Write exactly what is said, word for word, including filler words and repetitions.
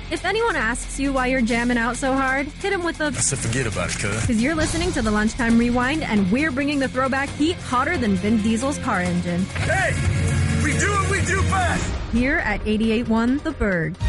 If anyone asks you why you're jamming out so hard, hit them with the... I said forget about it, cuz. Because you're listening to the Lunchtime Rewind, and we're bringing the throwback heat hotter than Vin Diesel's car engine. Hey! We do what we do best! Here at eighty-eight point one The Bird.